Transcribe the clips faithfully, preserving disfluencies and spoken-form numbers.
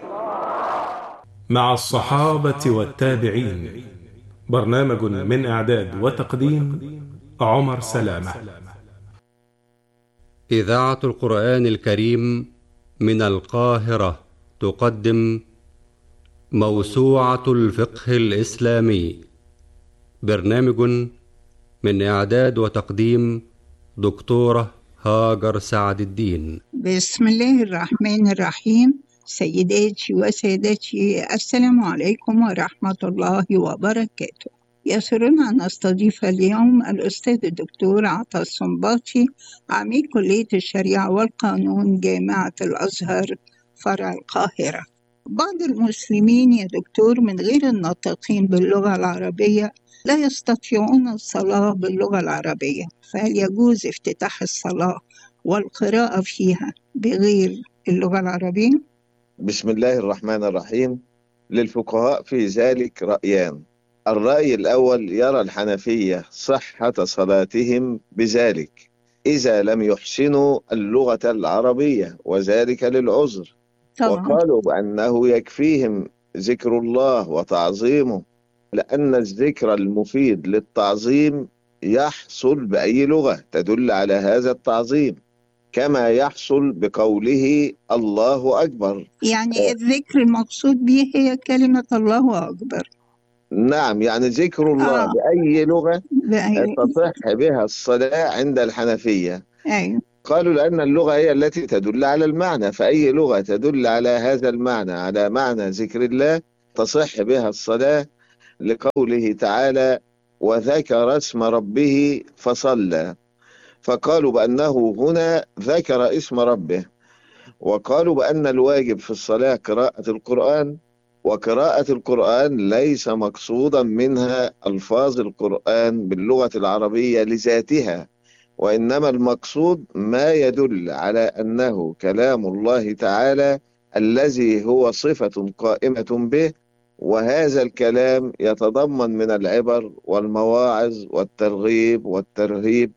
مع الصحابة والتابعين، برنامج من إعداد وتقديم عمر سلامة. إذاعة القرآن الكريم من القاهرة تقدم موسوعة الفقه الإسلامي، برنامج من إعداد وتقديم دكتورة هاجر سعد الدين. بسم الله الرحمن الرحيم. سيداتي وسادتي، السلام عليكم ورحمة الله وبركاته. يسرنا أن نستضيف اليوم الأستاذ الدكتور عطا السنباطي، عميد كلية الشريعة والقانون جامعة الأزهر فرع القاهرة. بعض المسلمين يا دكتور من غير الناطقين باللغة العربية لا يستطيعون الصلاة باللغة العربية، فهل يجوز افتتاح الصلاة والقراءة فيها بغير اللغة العربية؟ بسم الله الرحمن الرحيم. للفقهاء في ذلك رأيان. الرأي الأول يرى الحنفية صحة صلاتهم بذلك إذا لم يحسنوا اللغة العربية، وذلك للعذر. طبعا. وقالوا بأنه يكفيهم ذكر الله وتعظيمه، لأن الذكر المفيد للتعظيم يحصل بأي لغة تدل على هذا التعظيم، كما يحصل بقوله الله أكبر. يعني الذكر المقصود به هي كلمة الله أكبر. نعم، يعني ذكر الله آه. بأي لغة بأي... تصح بها الصلاة عند الحنفية. أيوه. قالوا لأن اللغة هي التي تدل على المعنى، فأي لغة تدل على هذا المعنى، على معنى ذكر الله، تصح بها الصلاة، لقوله تعالى وذكر اسم ربه فصلى. فقالوا بأنه هنا ذكر اسم ربه. وقالوا بأن الواجب في الصلاة قراءة القرآن، وقراءة القرآن ليس مقصودا منها ألفاظ القرآن باللغة العربية لذاتها، وإنما المقصود ما يدل على أنه كلام الله تعالى الذي هو صفة قائمة به، وهذا الكلام يتضمن من العبر والمواعظ والترغيب والترهيب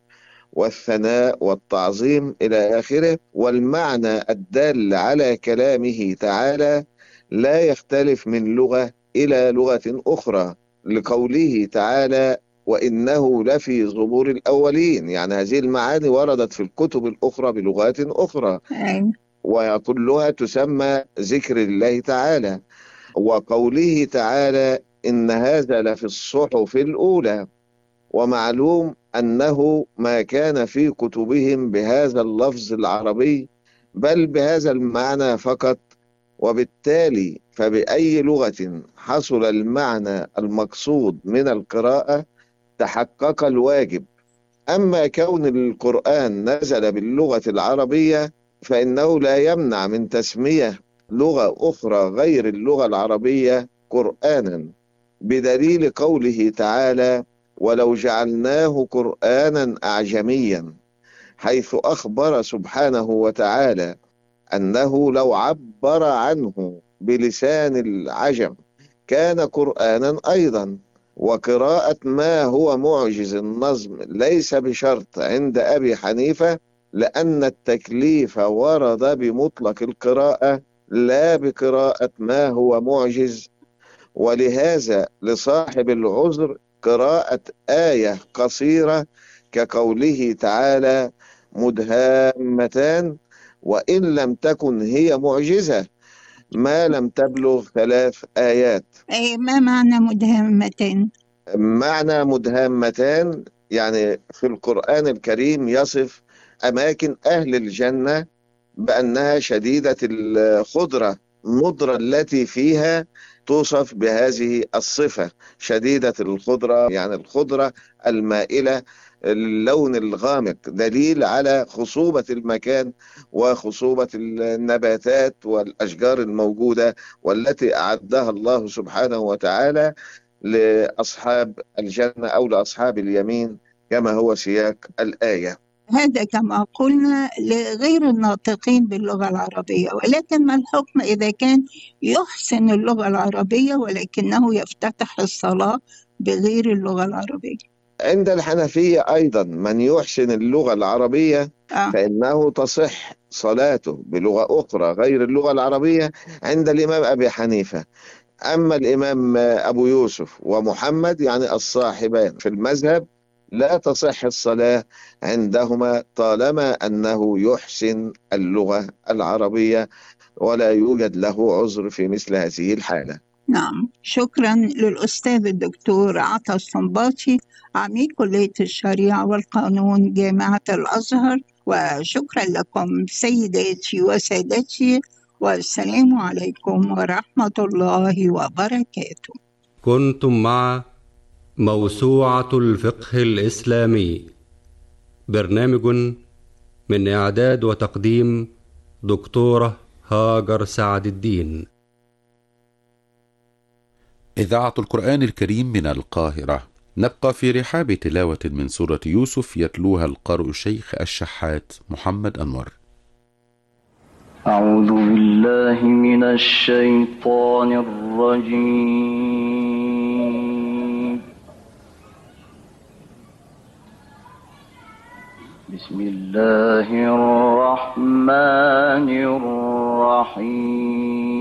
والثناء والتعظيم إلى آخره. والمعنى الدال على كلامه تعالى لا يختلف من لغة إلى لغة أخرى، لقوله تعالى وإنه لفي زبور الأولين، يعني هذه المعاني وردت في الكتب الأخرى بلغات أخرى، أيوه. وكلها تسمى ذكر الله تعالى. وقوله تعالى إن هذا لفي الصحف الأولى، ومعلوم أنه ما كان في كتبهم بهذا اللفظ العربي بل بهذا المعنى فقط، وبالتالي فبأي لغة حصل المعنى المقصود من القراءة تحقق الواجب. أما كون القرآن نزل باللغة العربية فإنه لا يمنع من تسمية لغة أخرى غير اللغة العربية قرآنا، بدليل قوله تعالى ولو جعلناه قرآنا أعجميا، حيث أخبر سبحانه وتعالى أنه لو عبر عنه بلسان العجم كان قرآنا أيضا. وقراءة ما هو معجز النظم ليس بشرط عند أبي حنيفة، لأن التكليف ورد بمطلق القراءة لا بقراءة ما هو معجز. ولهذا لصاحب العذر قراءة آية قصيرة كقوله تعالى مدهامتان، وإن لم تكن هي معجزة ما لم تبلغ ثلاث آيات. أي ما معنى مدهمتين؟ معنى مدهامتان يعني في القرآن الكريم يصف أماكن أهل الجنة بأنها شديدة الخضرة، النضرة التي فيها توصف بهذه الصفة شديدة الخضرة، يعني الخضرة المائلة اللون الغامق، دليل على خصوبة المكان وخصوبة النباتات والأشجار الموجودة والتي أعدها الله سبحانه وتعالى لأصحاب الجنة أو لأصحاب اليمين كما هو سياق الآية. هذا كما قلنا لغير الناطقين باللغة العربية، ولكن ما الحكم إذا كان يحسن اللغة العربية ولكنه يفتتح الصلاة بغير اللغة العربية؟ عند الحنفية أيضا من يحسن اللغة العربية آه. فإنه تصح صلاته بلغة أخرى غير اللغة العربية عند الإمام أبي حنيفة. أما الإمام أبو يوسف ومحمد يعني الصاحبان في المذهب لا تصح الصلاة عندهما طالما أنه يحسن اللغة العربية ولا يوجد له عذر في مثل هذه الحالة. نعم، شكرا للأستاذ الدكتور عطا الصنباطي عميد كلية الشريعة والقانون جامعة الأزهر، وشكرا لكم سيداتي وسادتي، والسلام عليكم ورحمة الله وبركاته. كنتم مع موسوعة الفقه الإسلامي، برنامج من إعداد وتقديم دكتورة هاجر سعد الدين. إذاعة القرآن الكريم من القاهرة. نبقى في رحاب تلاوة من سورة يوسف يتلوها القارئ الشيخ الشحات محمد أنور. أعوذ بالله من الشيطان الرجيم. بسم الله الرحمن الرحيم.